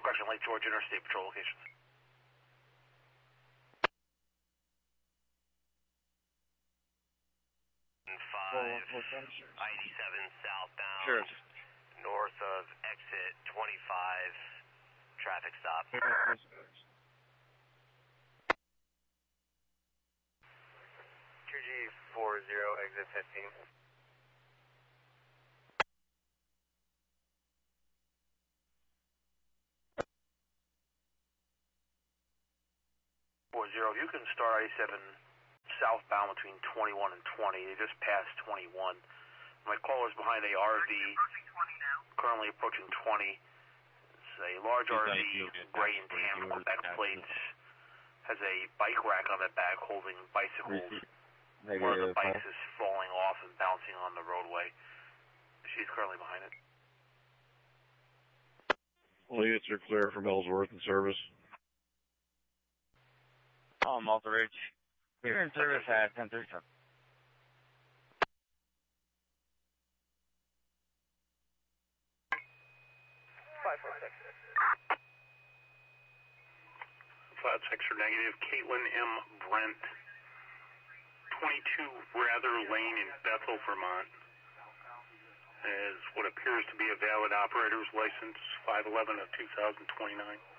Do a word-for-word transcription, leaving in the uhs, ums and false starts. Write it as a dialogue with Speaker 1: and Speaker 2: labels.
Speaker 1: Correction, Lake George Interstate Patrol locations.
Speaker 2: five, I eighty-seven southbound,
Speaker 3: sure.
Speaker 2: north of exit twenty-five, traffic stop.
Speaker 4: two G forty, exit fifteen.
Speaker 1: four zero, you can start I eighty-seven southbound between twenty-one and twenty. They just passed twenty-one. My caller's behind a R V, currently approaching twenty. It's a large R V, gray and tan, Quebec plates. Has a bike rack on the back holding bicycles. One of the bikes is falling off and bouncing on the roadway. She's currently behind it.
Speaker 5: All units are clear from Ellsworth and service.
Speaker 3: Oh, Malta Ridge. You're in service at ten thirty-seven.
Speaker 4: five four six.
Speaker 1: Flat six or negative. Caitlin M. Brent, twenty-two Rather Lane in Bethel, Vermont. Is what appears to be a valid operator's license, five eleven of two thousand twenty-nine.